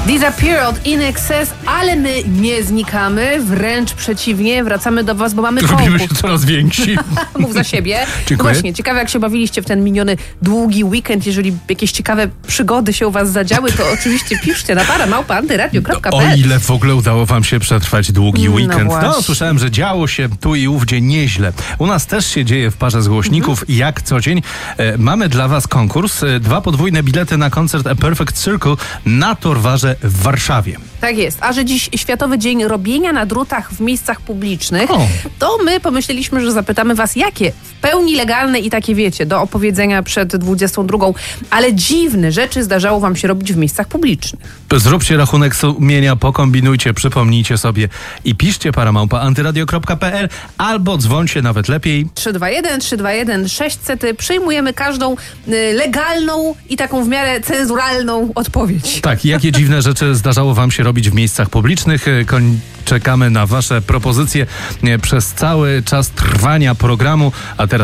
Disappeared in excess, ale my nie znikamy, wręcz przeciwnie, wracamy do was, bo mamy Robimy się konkurs. coraz więksi. Mów za siebie. Dziękuję. No właśnie, ciekawe jak się bawiliście w ten miniony długi weekend. Jeżeli jakieś ciekawe przygody się u was zadziały, to oczywiście piszcie na para@antyradio.pl. O ile w ogóle udało wam się przetrwać długi weekend. właśnie. Słyszałem, że działo się tu i ówdzie nieźle. U nas też się dzieje w parze z głośników jak co dzień. Mamy dla was konkurs. 2 podwójne bilety na koncert A Perfect Circle na Torwarze w Warszawie. Tak jest. A że dziś Światowy Dzień Robienia na drutach w miejscach publicznych, O. to my pomyśleliśmy, że zapytamy was, jakie w pełni legalne i takie wiecie, do opowiedzenia przed 22, ale dziwne rzeczy zdarzało wam się robić w miejscach publicznych. Zróbcie rachunek sumienia, pokombinujcie, przypomnijcie sobie i piszcie para@antyradio.pl albo dzwońcie nawet lepiej. 321 600. Przyjmujemy każdą legalną i taką w miarę cenzuralną odpowiedź. Tak, jakie dziwne rzeczy zdarzało wam się robić w miejscach publicznych? Czekamy na wasze propozycje przez cały czas trwania programu, a teraz